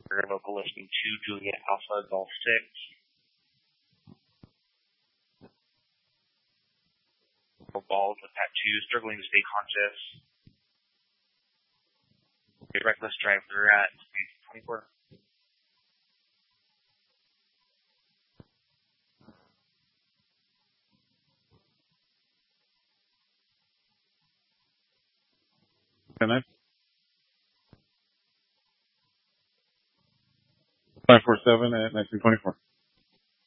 Local listing 2, Juliet Alpha Golf 6. Ball with that 2, struggling to stay conscious. Reckless driver at 24. Can I? 547 at 1924.